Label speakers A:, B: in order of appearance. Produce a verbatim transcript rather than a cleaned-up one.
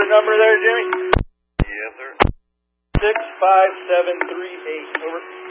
A: number there, Jimmy?
B: Yes, sir.
A: Six five seven three eight. Over.